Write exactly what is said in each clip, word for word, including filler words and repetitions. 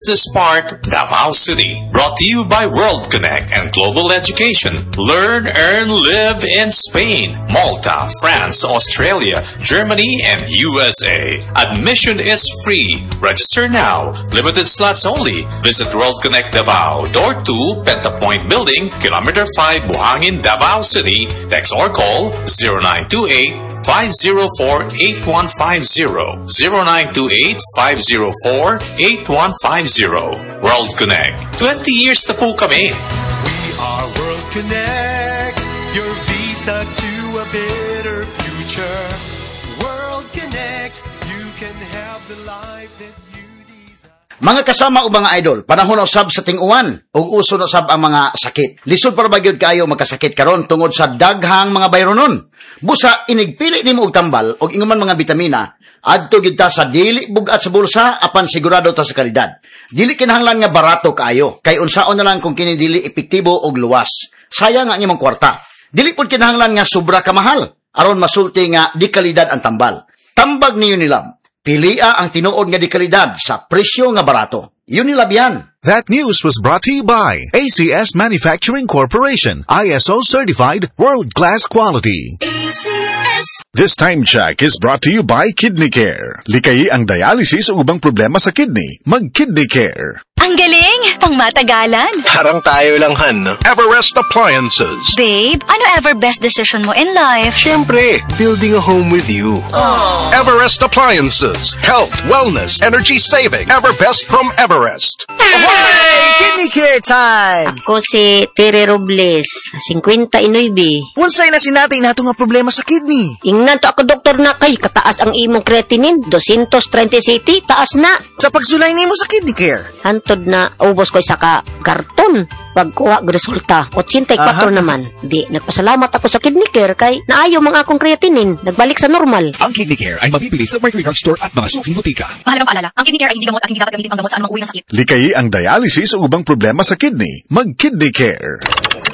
Business Park, Davao City. Brought to you by World Connect and Global Education. Learn, earn, live in Spain, Malta, France, Australia, Germany, and U S A. Admission is free. Register now. Limited slots only. Visit World Connect Davao, Door two, Pentapoint Building, Kilometer five, Buhangin, Davao City. Text or call zero nine two eight, five zero four, eight one five zero. zero nine two eight, five zero four, eight one five zero. World Connect. twenty years na po kami. We are World Connect. Your visa to a better future. World Connect. You can have the life that you desire. Mga kasama o mga idol, panahon na usab sa ting-uwan ug uso na usab ang mga sakit. Lisod para ba gyud kayo magkasakit karon tungod sa daghang mga bayronon. Busa inigpili nimo og tambal og inguman mga bitamina adto gyud ta sa dili bugat sa bulsa apan sigurado ta sa kalidad. Dili kinahanglan nga barato kaayo kay unsaon na lang kung kini dili epektibo og luwas. Sayang nga imong kwarta. Dili pud kinahanglan nga sobra ka mahal aron masulti nga di kalidad ang tambal. Tambag ni Unilab. Pilia ang tinuod nga di kalidad sa presyo nga barato. Unilab yan. That news was brought to you by A C S Manufacturing Corporation, I S O certified, world-class quality. A C S. This time check is brought to you by Kidney Care. Likayi ang dialysis o ubang problema sa kidney. Mag-Kidney Care. Ang galing! Pang matagalan. Parang tayo lang, Han. Everest Appliances. Babe, ano ever best decision mo in life? Siyempre, building a home with you. Aww. Everest Appliances. Health, wellness, energy saving. Everbest from Everest. Hey! Kidney Care time! Ako si Tere Robles, fifty-nine. Unsay na sinatay nato nga problema sa kidney? Ingnan to ako doktor na kay kataas ang imong creatinine, two thirty, taas na. Sa pagsulay nimo sa Kidney Care. Hantod na ubos ko sa ka karton. Pagkuha og resulta, eighty-four naman. Di, nagpasalamat ako sa Kidney Care kay naayo mga akong creatinine, nagbalik sa normal. Ang Kidney Care ay mabibili sa Mercury Drug Store at mga suking butika. Mahalagang paalala, ang Kidney Care ay hindi gamot at hindi dapat gamitin pang gamot sa anumang uri ng sakit. Likayi ang dialysis o ubang problema sa kidney. Mag-Kidney Care.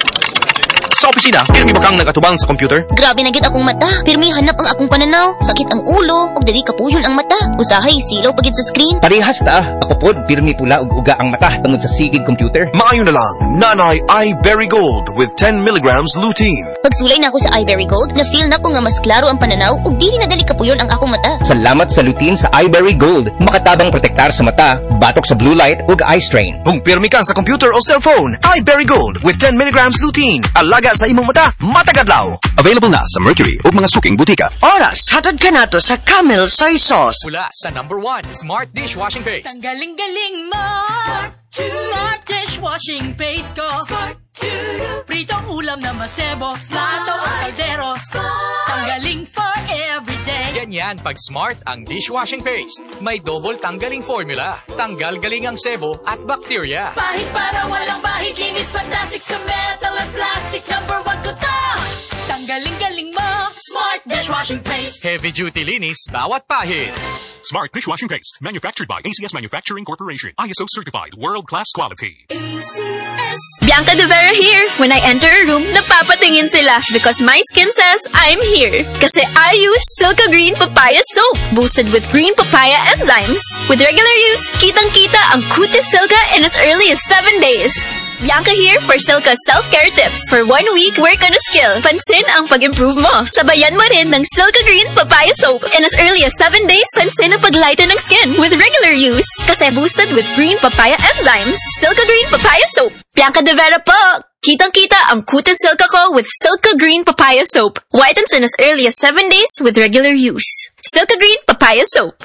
Sa opisina, pirmi ba kang nagatubang sa computer? Grabe na gid akong mata. Pirmi hanap ang akong pananaw. Sakit ang ulo, ug dili kapuyon ang mata. Usahay silaw pagid sa screen. Parehas ta. Ako pod pirmi pula ug uga ang mata tungod sa sigig computer. Maayo na lang. Nanay iBerry Gold with ten milligrams lutein. Pagsulay na ako sa iBerry Gold, na-feel na ko nga mas klaro ang pananaw ug dili na dali kapuyon ang akong mata. Salamat sa lutein sa iBerry Gold. Makatabang protektar sa mata, batok sa blue light ug eye strain. Kung pirmi ka sa computer o cellphone, iBerry Gold with ten milligrams lutein. Alaga sa imong mata, matagadlaw. Available na sa Mercury o mga suking butika. Oras, hatad ka nato sa Camel Soy Sauce. Mula sa number one, Smart Dishwashing Paste. Ang galing-galing mo. Smart, Smart Dishwashing Paste ko. Smart Pritong ulam na masebo, plato o kaldero. Tanggaling for everyday. Ganyan pag Smart ang dishwashing paste. May double tanggaling formula. Tanggal galing ang sebo at bacteria. Bahit para walang bahit, linis fantastic sa metal at plastic. Number one ko to. Tanggaling-galing mo. Smart Dishwashing Paste. Heavy duty linis, bawat pahid. Smart Dishwashing Paste. Manufactured by A C S Manufacturing Corporation. I S O certified. World-class quality. A C S. Bianca De Vera here. When I enter a room, napapatingin sila because my skin says I'm here. Kasi I use Silka Green Papaya Soap, boosted with green papaya enzymes. With regular use, kitang-kita ang kutis Silka in as early as seven days. Bianca here for Silka self-care tips. For one week, work on a skill. Pansin ang pag-improve mo. Sabayan mo rin ng Silka Green Papaya Soap. In as early as seven days, pansin ang pag-lighten ng skin with regular use. Kasi boosted with green papaya enzymes. Silka Green Papaya Soap. Bianca De Vera po! Kitang-kita ang kutis Silka ko with Silka Green Papaya Soap. Whitens in as early as seven days with regular use. Silka Green Papaya Soap.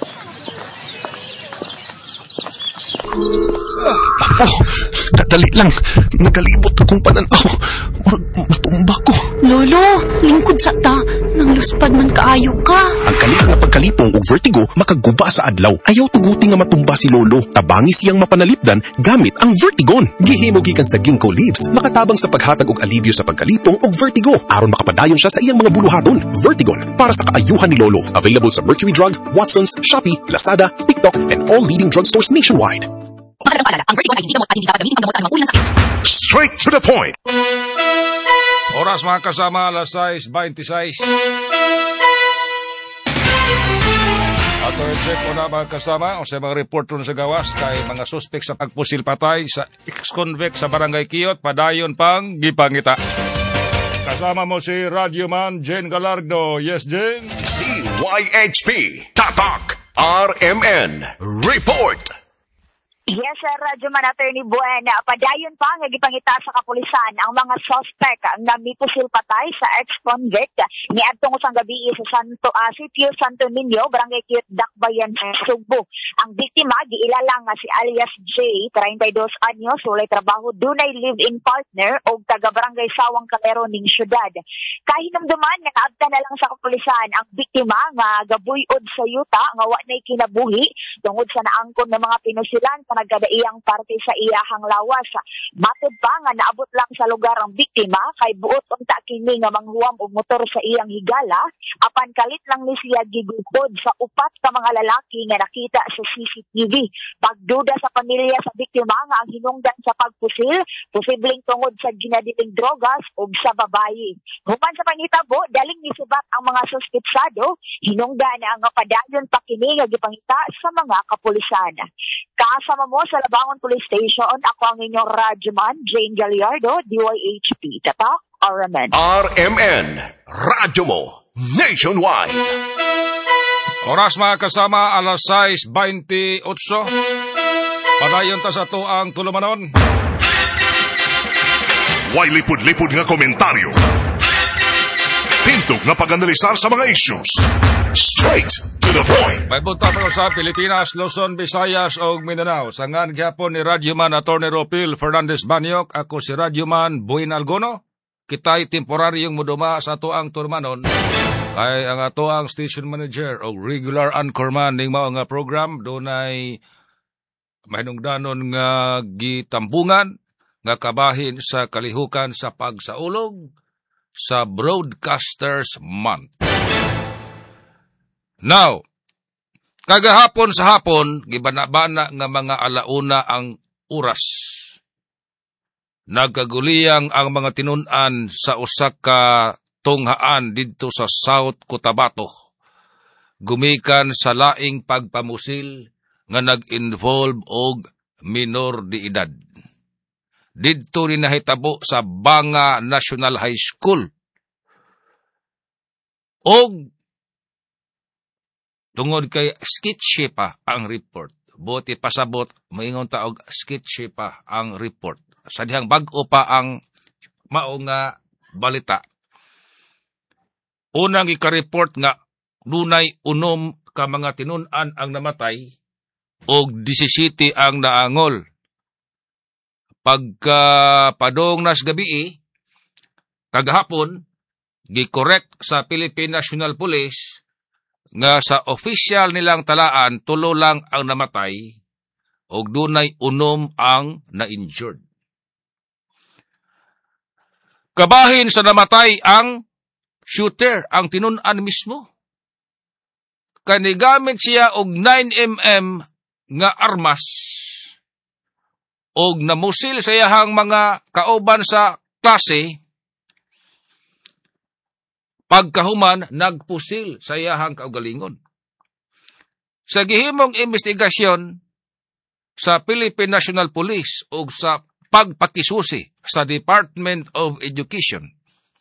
Oh, kadali lang. Nagalibot akong pananaw. Matumba ko. Lolo, lingkod sa ta. Nang luspad man kaayo ka. Ang kalit na pagkalipong o vertigo makaguba sa adlaw. Ayaw tuguti nga matumba si Lolo. Tabangi siyang mapanalipdan gamit ang Vertigon. Gihimugikan sa ginkgo leaves. Makatabang sa paghatag og alibyo sa pagkalipong o vertigo. Aron makapadayon siya sa iyang mga buluhaton. Vertigon. Para sa kaayuhan ni Lolo. Available sa Mercury Drug, Watson's, Shopee, Lazada, TikTok, and all leading drugstores nationwide. Mahalagang paalala, ang Vertigon ay hindi gamot at hindi dapat gamitin pang gamot sa anumang uri ng sakit. Straight to the point. Oras mga kasama, alas sais twenty-six. At third check ko na mga kasama o sa mga report nun sa gawas kay mga suspek sa pagpusil patay sa ex-convict sa Barangay Kiyot, padayon pang gipangita. Kasama mo si Radyoman Jane Galardo. Yes, Jane? D Y H P Tatak R M N Report. Yes, sir, Radyo Man, Attorney Buena. Padayon pa nga gipangita sa kapulisan ang mga suspect nga mipusil patay sa ex-convict ni adtong usang gabi sa Santo uh, Sitio Santo Niño, Barangay Kiyot, Dakbayan, Subo. Ang biktima giilala nga si alias J, thirty-dos anyos, walay trabaho, dunay live-in partner o taga-barangay Sawang Calero ning syudad. Kahinumduman nga naabta na lang sa kapulisan ang biktima nga gabuyod sa yuta nga wa nay kinabuhi tungod sa naangkon ng mga pinusilan nagkadaiyang parte sa iyahang lawas. Matod pa nga naabot lang sa lugar ang biktima kay buot unta kini nga manghuam og motor sa iyang higala apan kalit lang ni siya gigukod sa upat ka mga lalaki nga nakita sa C C T V. Pagduda sa pamilya sa biktima nga ang hinungdan sa pagpusil posibleng tungod sa ginadiling drogas o sa babayi. Human sa pangitabo daling nisubat ang mga suspetsado hinungdan ang padayon pa kini nga gipangita sa mga kapulisan. Kasama mo sa Labangon Police Station, ako ang inyong Radyoman, Jane Gallardo, D Y H P, Tatak, R M N. R M N, Radyo mo, nationwide. Oras mga kasama, alas sais twenty-eight. Padayon ta sa to ang tulumanon. Way lipod-lipod nga komentaryo. Tintog nga pag-analisar sa mga issues. Straight to the point. May bunta pa sa Pilipinas, Luzon, Visayas o Mindanao. Sangan gyapon ni Radyoman Attorney Ropil Fernandez Banyok. Ako si Radyoman Buin Algono. Kita'y temporaryong muduma sa tuang turmanon. Kay ang ato ang station manager o regular anchorman ning mao nga program doon ay mahinungdanon nga gitambungan nga kabahin sa kalihukan sa pagsaulog sa Broadcasters Month. Now, kagahapon sa hapon, gibana-bana nga mga alauna ang oras. Nagkaguliyang ang mga tinunan sa usa ka tunghaan didto sa South Cotabato. Gumikan sa laing pagpamusil nga nag-involve og minor de edad. Didto ni nahitabo sa Banga National High School. Og tungod kay sketchy pa ang report. Buti pasabot, maingon taog sketchy pa ang report. Sa dihang bag-o pa ang mao nga balita. Unang ika-report nga dunay unom ka mga tinunan ang namatay og disisiti ang naangol. Pagka padong nas gabi, kagahapon, gi-correct sa Philippine National Police nga sa official nilang talaan, tulo lang ang namatay og dunay unom ang na-injured. Kabahin sa namatay ang shooter, ang tinunan mismo. Kanigamit siya og nine millimeter nga armas og namusil sa iyahang mga kauban sa klase. Pagkahuman, nagpusil sa iyahang kaugalingon. Sa gihimong investigasyon sa Philippine National Police o sa pagpakisusi sa Department of Education,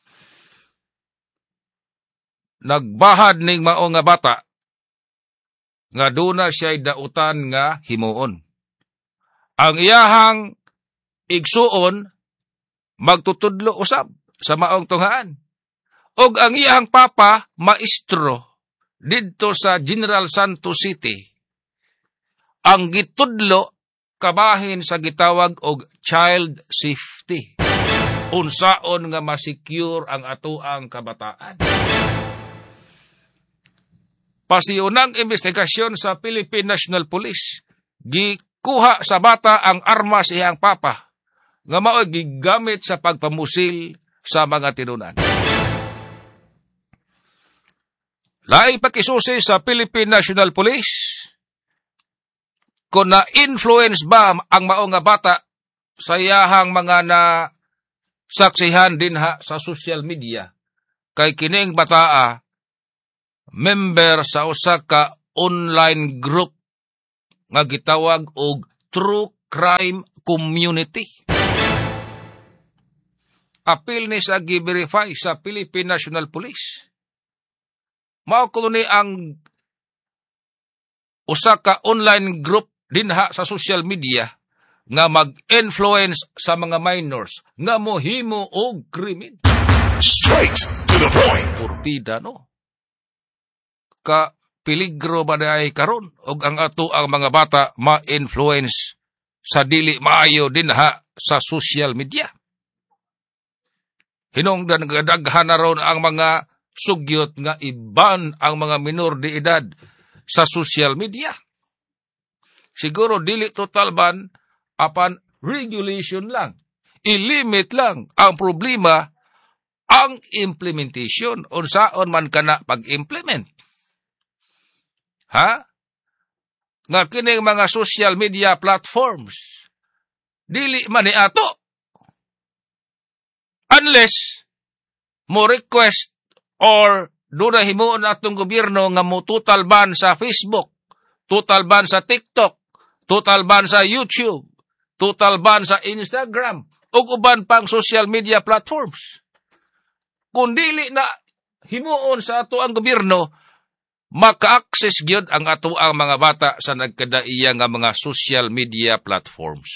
nagbahad ning mao nga bata nga duna siya'y dautan nga himuon. Ang iyahang igsuon magtutudlo usab sa maong tunghaan. Og ang iyang papa, maestro, didto sa General Santos City, ang gitudlo kabahin sa gitawag og child safety. Unsaon nga masecure ang atuang kabataan. Pasiunang investigasyon sa Philippine National Police, gikuha sa bata ang armas sa iyang papa, nga mao gigamit sa pagpamusil sa mga tinunan. Laing pakisusi sa Philippine National Police kung na-influence ba ang mao nga bata sa iyahang mga na saksihan din ha sa social media kay kining bataa member sa usa ka online group nga gitawag og True Crime Community. Apil ni sa gi-verify sa Philippine National Police. Mao kuno ni ang usa ka online group dinha sa social media nga mag-influence sa mga minors nga mohimo og krimen. Straight to the point. Purtida, no? Ka peligro ba na ay karon og ang ato ang mga bata ma-influence sa dili maayo dinha sa social media. Hinungdan nga daghan na ron ang mga sugyot nga iban ang mga minor de edad sa social media. Siguro dili total ban apan regulation lang. I-limit lang ang problema ang implementation unsaon man kana pag-implement. Ha? Nga kining mga social media platforms dili man ni ato unless mo request or doon na himuon atong gobyerno nga mo total ban sa Facebook, total ban sa TikTok, total ban sa YouTube, total ban sa Instagram, ug uban pang social media platforms. Kung dili na himuon sa ato ang gobyerno, maka-access gyud ang ato ang mga bata sa nagkadaiya nga mga social media platforms.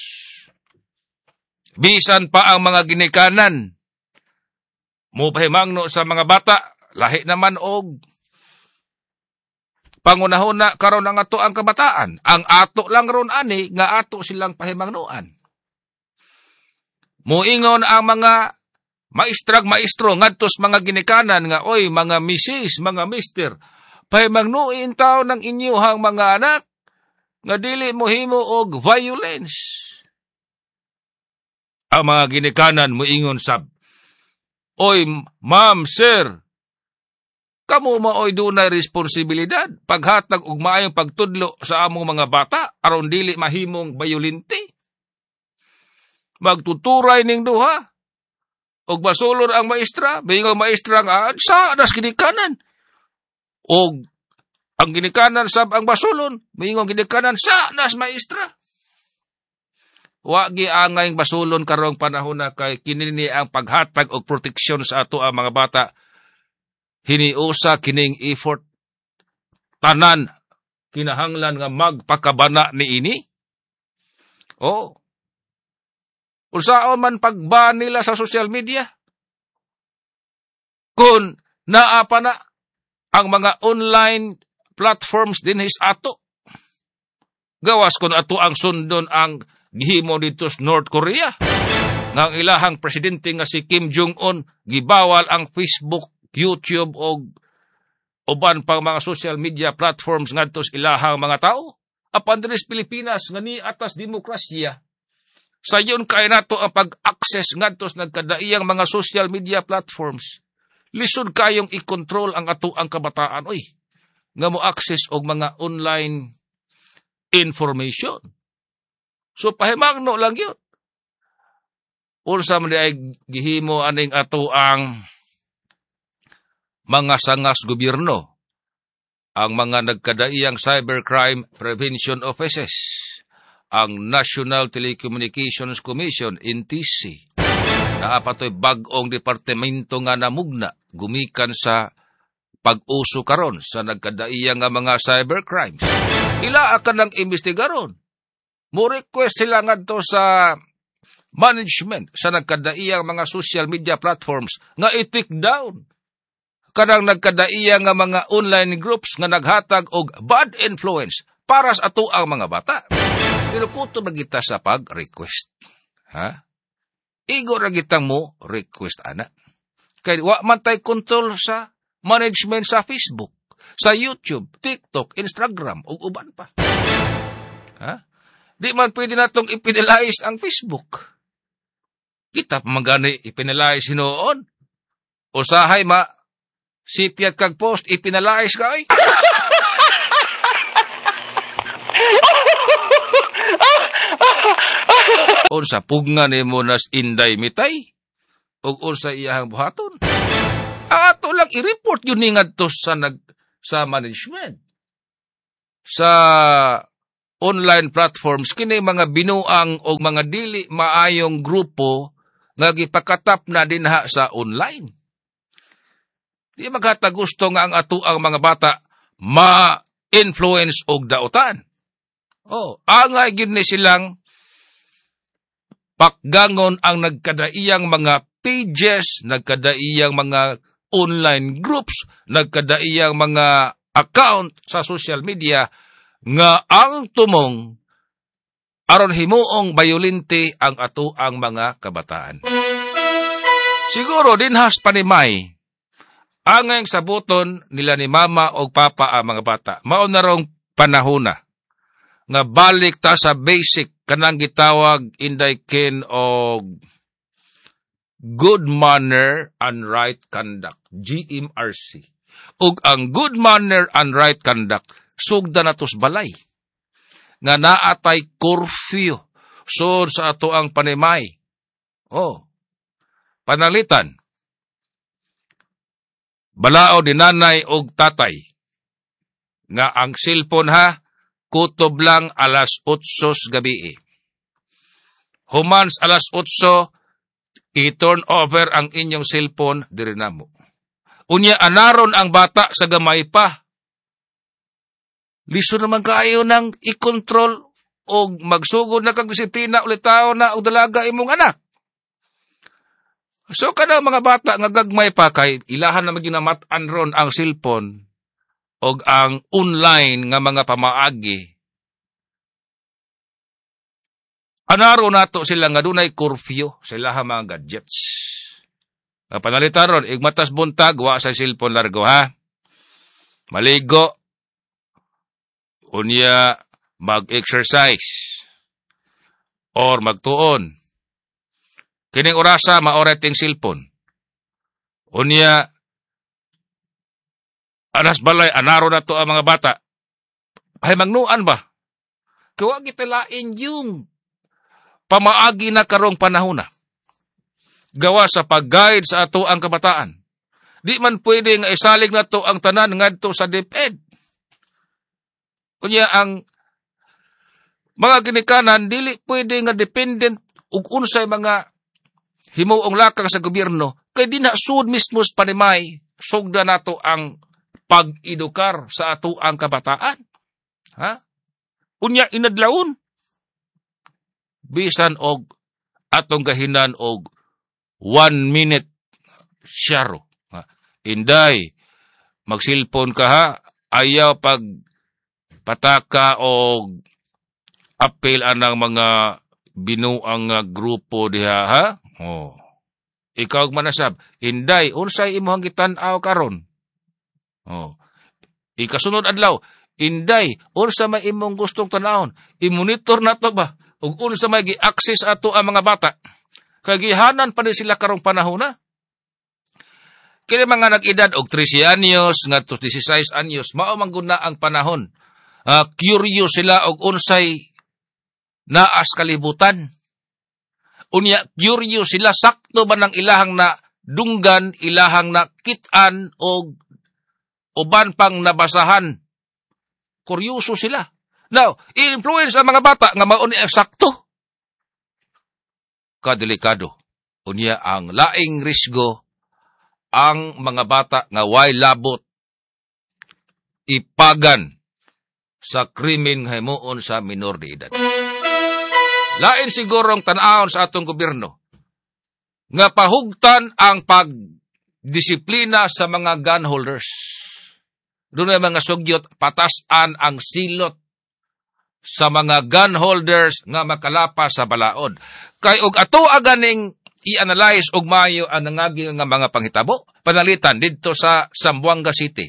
Bisan pa ang mga ginikanan, mo pahimangno sa mga bata, lahi naman og pangunahon na karon ang ato ang kabataan. Ang ato lang ron ani nga ato silang pahimangnuan. Muingon ang mga maestrag maestro ngadtos mga ginikanan nga oy mga misis, mga mister, pahimangnuin taw ng inyuhang mga anak nga dili mohimo og violence. Ang mga ginikanan muingon sab, oy, ma'am, sir, kamo maoy dunay responsibilidad paghatag og maayong pagtudlo sa among mga bata aron dili mahimong bayolente. Magtuturay ning duha og basulon ang maestra, bingon maestra nga sa nas ginikanan. Og ang ginikanan sab ang basulon, bingon ginikanan sa nas maestra. Wa gi angay basulon karong panahon na kay kinini ang paghatag og proteksyon sa ato ang mga bata. Hiniusa kining effort tanan kinahanglan nga magpakabana niini. Oh. Unsaon man pagban nila sa social media? Kun naa pa na ang mga online platforms din is ato. Gawas kun ato ang sundon ang gihimo dito sa North Korea. Nga ang ilahang presidente nga si Kim Jong-un, gibawal ang Facebook, YouTube, o uban pang mga social media platforms ngadto sa ilahang mga tao. Apan diri sa Pilipinas, nga ni atas demokrasya, sayon kay nato ang pag-access ngadto sa nagkadaiyang mga social media platforms. Lisod kayong i-control ang ato ang kabataan, oy, nga mo access og mga online information. So, pahimangno lang yun. Unsa man di ay gihimo aning ato ang mga sangas gobyerno, ang mga nagkadaiyang Cybercrime Prevention Offices, ang National Telecommunications Commission, N T C, naapatoy bag-ong departamento nga namugna, gumikan sa pag-uso karon sa nagkadaiyang nga mga cybercrimes. Ila akan ang imbestigaron. Mo request sila ngadto sa management sa nagkadaiyang mga social media platforms nga i-take down kanang nagkadaiyang nga mga online groups nga naghatag og bad influence para sa ato ang mga bata. Tinukuto na kita sa pag-request. Ha? Igo na kita mo request, ana. Kaya wa man tay control sa management sa Facebook, sa YouTube, TikTok, Instagram, ug uban pa. Ha? Di man pwede natong ipinalize ang Facebook. Kita magani ipinalize hinoon. Usahay ma, sipyat kag post, ipinalize ka ay. Unsa pugna nimo nas inday mitay, ug unsa iyahang buhaton. Ato lang i-report yun ni ngadto sa nag sa management. sa online platforms kini mga binuang o mga dili maayong grupo nga gipakatap na dinha sa online. Di magkata gusto nga ang ato ang mga bata ma-influence og dautan. Oh, angay gid ni silang pakgangon ang nagkadaiyang mga pages, nagkadaiyang mga online groups, nagkadaiyang mga account sa social media nga ang tumong aron himuong bayolente ang ato ang mga kabataan. Siguro dinhas panimay angay sabuton nila ni mama o papa ang mga bata. Mao na rong panahona nga balik ta sa basic kanang gitawag inday kin og good manner and right conduct, G M R C. Ug ang good manner and right conduct sugda natos balay nga naatay curfew sud sa ato ang panimay. Oh. Panalitan. Balao din nanay og tatay nga ang cellphone ha kutob lang alas otsos gabi. Humans alas otso, i-turn over ang inyong cellphone diri namo. Unya anaron ang bata sa gamay pa. Liso naman kaayo nang i-control o magsugod na kag disiplina ulit tao na og dalaga imong anak. So kada mga bata nga gagmay pa kay ilahan na maginamatan ron ang cellphone og ang online nga mga pamaagi. Anaro nato sila nga dunay curfew sila ha mga gadgets. Nga panalitan ron, igmatas buntag, wa sa cellphone largo ha. Maligo. Unya mag-exercise. Or magtuon. Kining orasa, maoret yung cellphone. Unya, anas balay, anaro na to ang mga bata. Ay, magnuan ba? Kaya gitalain yung pamaagi na karong panahon na. Gawa sa pag-guide sa ato ang kabataan. Di man pwede nga isalig na to ang tanan ngadto sa DepEd. Kunya ang mga ginikanan, dili pwede nga dependent ug unsay mga himuong lakang sa gobyerno, kay di na sud mismo sa panimay, sugda nato ang pag-edukar sa ato ang kabataan. Ha? Unya inadlawon. Bisan og atong gahinan og one minute syaro. Ha? Inday, magsilpon ka ha, ayaw pag pataka o apel anang mga binuang uh, grupo diha ha. Oh. Ikaw manasab, inday unsay imong gitan-aw karon? Oh. Ikasunod adlaw, inday unsa may imong gustong tan-awon? I-monitor nato ba ug unsa may gi-access ato ang mga bata? Kay gihanan pa ni sila karong panahon na. Kini mga nag-edad og trese anyos ngadto dieciséis anyos, mao man gud na ang panahon. Uh, curious sila og unsay naas kalibutan. Unya curious sila sakto ba ng ilahang na dunggan, ilahang na kitan og uban pang nabasahan. Kuryoso sila. Now, i-influence ang mga bata nga mao ni sakto. Kadelikado. Unya ang laing risgo ang mga bata nga way labot ipagan sa krimen nga himuon sa minor de edad. Lain sigurong tan-awon sa atong gobyerno nga pahugtan ang pagdisiplina sa mga gun holders. Doon ay mga sugyot, patasan ang silot sa mga gun holders nga makalapa sa balaod. Kay og ato aganing i-analyze og maayo ang nangagi nga mga panghitabo, panalitan didto sa Zamboanga City.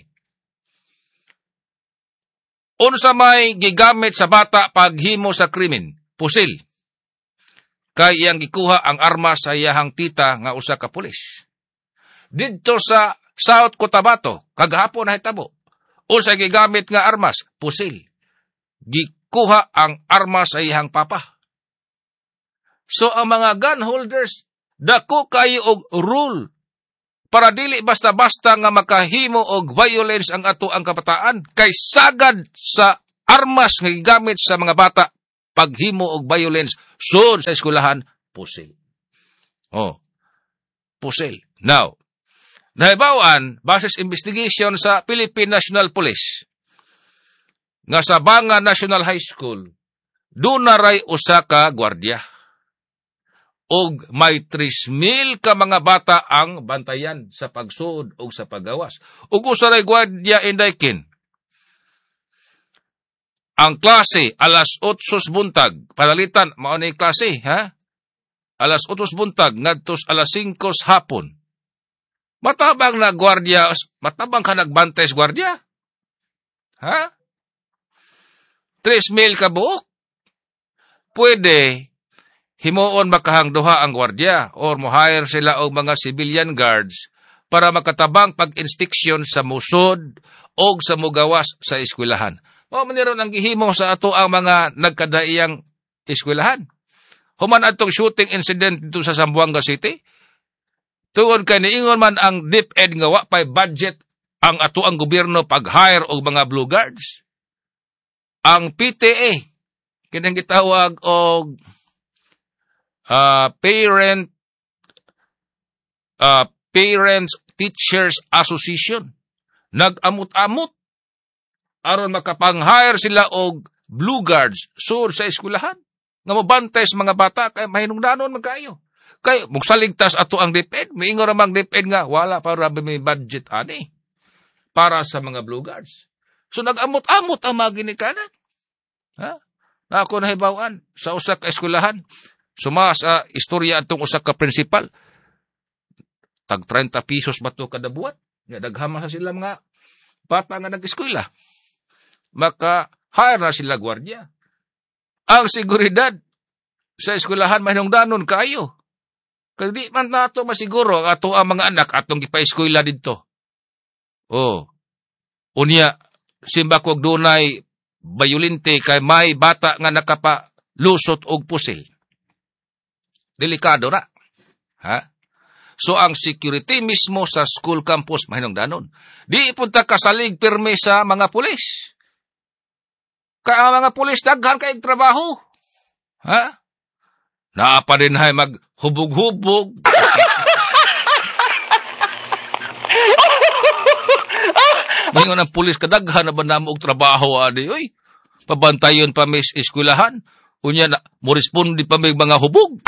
Unsa may gigamit sa bata paghimo sa krimen? Pusil. Kay iyang gikuha ang armas sa iyahang tita nga usa ka pulis. Didto sa South Cotabato, kagahapon na hitabo. Unsa gigamit nga armas? Pusil. Gikuha ang armas sa iyahang papa. So ang mga gun holders, dako kayo og rule para dili basta-basta nga makahimo og violence ang ato ang kabataan kay sagad sa armas nga gigamit sa mga bata paghimo og violence sud sa eskwelahan, pusil. Oh. Pusil. Now, nahibawan, basis investigation sa Philippine National Police, nga sa Banga National High School, doon naray usa ka gwardiya. Og may three mil ka mga bata ang bantayan sa pagsuod o sa paggawas. Ug usa ray gwardiya indaykin. Ang klase, alas otsos buntag, panalitan, mao ni klase, ha? Alas otsos buntag, ngadtos alas singkos hapon. Matabang na gwardiya, matabang ka nagbantay sa gwardiya? Ha? Tres mil ka buok? Pwede, himuon makahangduha ang gwardiya or mo-hire sila og mga civilian guards para makatabang pag-inspeksyon sa musod o sa mugawas sa eskwelahan. O maniron ang gihimo sa ato ang mga nagkadaiyang eskwelahan. Human atong shooting incident dito sa Zamboanga City, tungod kay niingon man ang DepEd nga wa pay budget ang ato ang gobyerno pag-hire og mga blue guards. Ang P T A, kinang gitawag og uh, Parent uh, Parents Teachers Association, nag-amot-amot aron makapang-hire sila og blue guards sur sa eskwelahan nga mobantay sa mga bata kay mahinungdanon man kayo. Kay mugsaligtas ato ang DepEd, miingon ra mang DepEd nga wala para may budget ani para sa mga blue guards. So nag-amot-amot ang mga ginikanan. Ha? Na ako nahibawan sa usa ka eskwelahan, suma sa istorya atong usa ka principal, tag thirty pesos ba to kada buwan? Nga daghama sa sila mga bata nga nag-eskwela. Maka hire na sila gwardiya. Ang seguridad sa eskwelahan mahinungdanon kayo. Kaya di man nato masiguro ato ang mga anak atong gipa-eskwela dito. Oh. Unya, simba kog dunay bayulente kay may bata nga nakapalusot og pusil. Delikado na. Ha? So ang security mismo sa school campus mahinungdanon. Di punta kasalig pirme sa mga pulis. Kaya ang mga pulis daghan kay trabaho. Ha? Naapa din hay maghubog-hubog. Ngayon ang pulis kadaghan na ba na mo og trabaho adi oy. Pabantayon pa mis eskwelahan. Unya na mo respondi pa may mga hubog.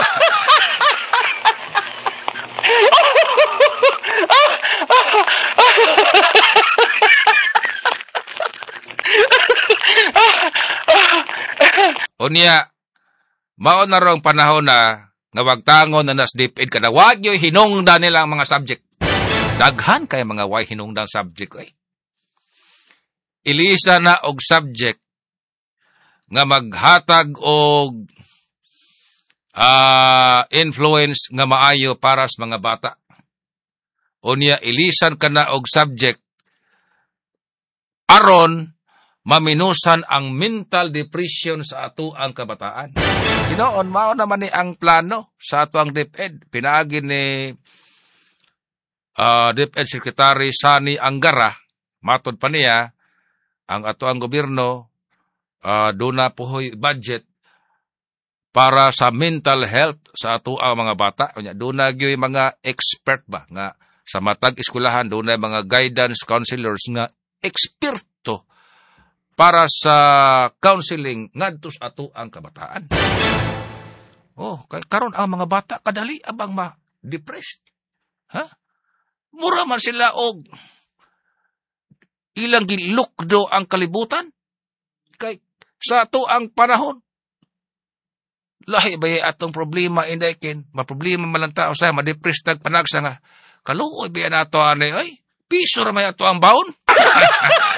Unya, mao na rong panahon na nga wagtangon na nas DepEd kada wag yoy hinungdan nila ang mga subject. Daghan kay mga way hinungdan subject ay. Ilisa na og subject nga maghatag og uh, influence nga maayo para sa mga bata. Unya ilisan kana og subject aron maminusan ang mental depression sa ato ang kabataan. Hinoon, mao naman ni ang plano sa ato ang DepEd. Pinaagi ni uh, DepEd Secretary Sani Angara, matod pa niya, ang ato ang gobyerno, uh, doon na puhoy budget para sa mental health sa ato ang mga bata. Doon na gyoy mga expert ba, nga sa matag eskwelahan, doon na mga guidance counselors nga eksperto para sa counseling ngadtos ato ang kabataan. Oh, kay karon ang mga bata kadali abang ma-depressed. Ha? Mura man sila og ilang gilukdo ang kalibutan. Kay sa ato ang panahon lahi ba atong problema indaykin, maproblema man lang tao sa ma-depressed tag panagsa nga kaluoy ba nato ani ay piso ra may ato ang baon.